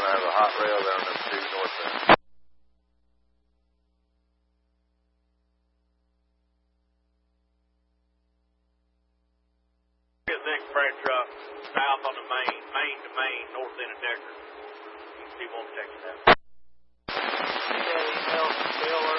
going to have a hot rail down there to northbound. Next freight truck south on the main to main, north end of Decker. You can see one Texas. Yeah,